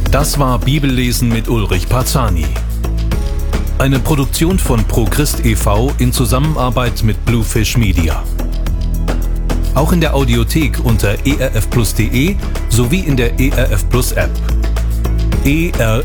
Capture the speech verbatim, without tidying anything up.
Das war Bibellesen mit Ulrich Parzani. Eine Produktion von ProChrist e V in Zusammenarbeit mit Bluefish Media. Auch in der Audiothek unter e r f plus punkt d e sowie in der E R F Plus App. E R